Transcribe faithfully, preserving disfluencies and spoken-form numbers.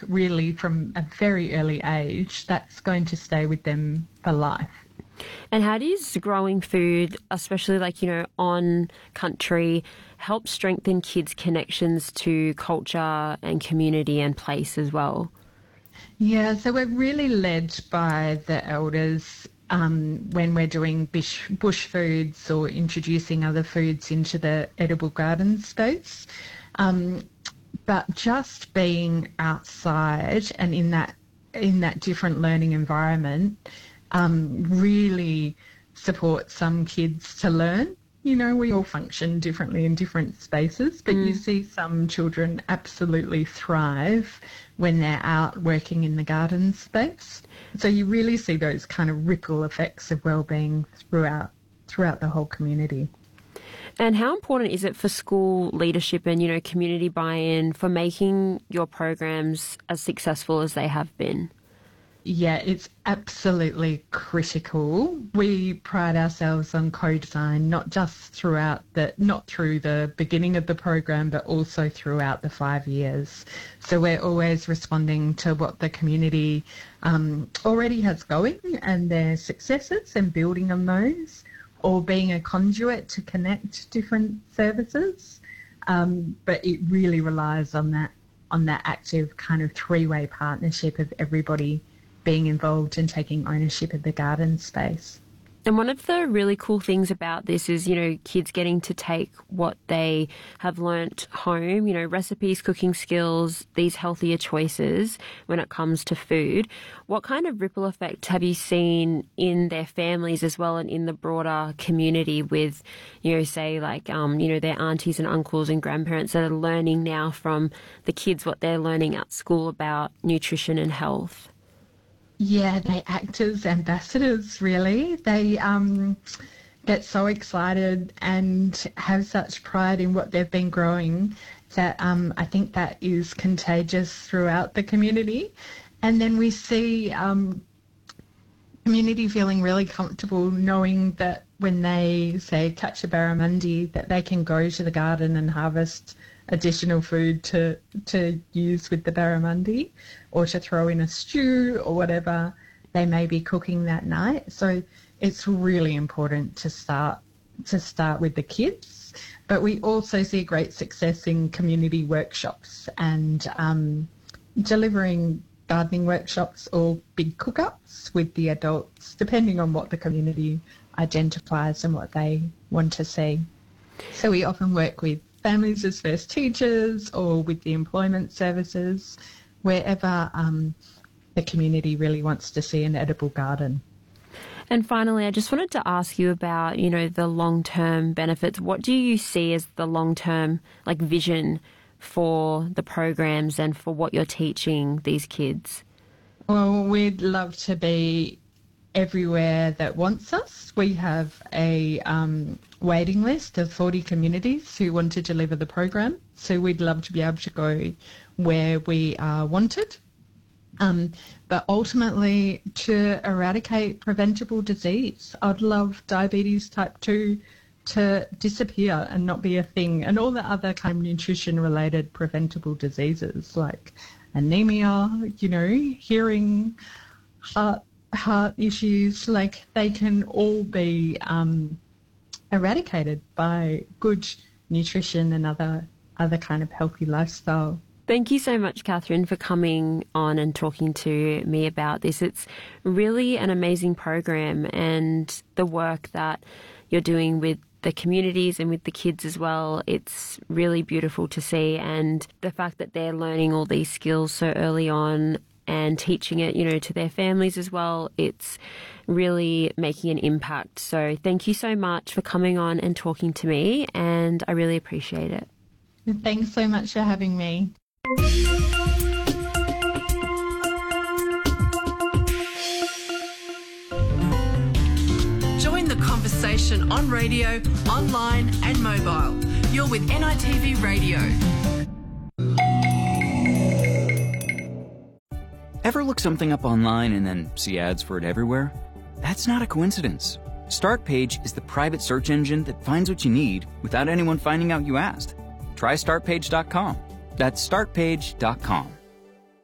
really from a very early age, that's going to stay with them for life. And how does growing food, especially like, you know, on country, help strengthen kids' connections to culture and community and place as well? Yeah, so we're really led by the elders um, when we're doing bush, bush foods or introducing other foods into the edible garden space. Um, but just being outside and in that in that different learning environment um, really supports some kids to learn. You know, we all function differently in different spaces, but mm. you see some children absolutely thrive when they're out working in the garden space. So you really see those kind of ripple effects of well-being throughout throughout the whole community. And how important is it for school leadership and, you know, community buy-in for making your programs as successful as they have been? Yeah, it's absolutely critical. We pride ourselves on co-design, not just throughout the, not through the beginning of the program, but also throughout the five years. So we're always responding to what the community um, already has going and their successes and building on those, or being a conduit to connect different services. Um, but it really relies on that, on that active kind of three-way partnership of everybody being involved and taking ownership of the garden space. And one of the really cool things about this is, you know, kids getting to take what they have learnt home, you know, recipes, cooking skills, these healthier choices when it comes to food. What kind of ripple effect have you seen in their families as well and in the broader community with, you know, say like, um, you know, their aunties and uncles and grandparents that are learning now from the kids what they're learning at school about nutrition and health? Yeah, they act as ambassadors, really. They um, get so excited and have such pride in what they've been growing that um, I think that is contagious throughout the community. And then we see um, community feeling really comfortable knowing that when they, say, catch a barramundi, that they can go to the garden and harvest additional food to to use with the barramundi or to throw in a stew or whatever they may be cooking that night. So it's really important to start to start with the kids. But we also see great success in community workshops and um, delivering gardening workshops or big cook-ups with the adults, depending on what the community identifies and what they want to see. So we often work with families as first teachers or with the employment services, wherever um, the community really wants to see an edible garden. And finally, I just wanted to ask you about, you know, the long-term benefits. What do you see as the long-term, like, vision for the programs and for what you're teaching these kids? Well, we'd love to be everywhere that wants us. We have a um, waiting list of forty communities who want to deliver the program. So we'd love to be able to go where we are wanted. Um, but ultimately to eradicate preventable disease. I'd love diabetes type two to disappear and not be a thing, and all the other kind of nutrition-related preventable diseases like anemia, you know, hearing, heart heart issues, like they can all be um, eradicated by good nutrition and other other kind of healthy lifestyle. Thank you so much, Catherine, for coming on and talking to me about this. It's really an amazing program, and the work that you're doing with the communities and with the kids as well, it's really beautiful to see. And the fact that they're learning all these skills so early on and teaching it, you know, to their families as well, it's really making an impact. So thank you so much for coming on and talking to me, and I really appreciate it. Thanks so much for having me. Join the conversation on radio, online and mobile. You're with N I T V Radio. Ever look something up online and then see ads for it everywhere? That's not a coincidence. Startpage is the private search engine that finds what you need without anyone finding out you asked. Try start page dot com. That's start page dot com.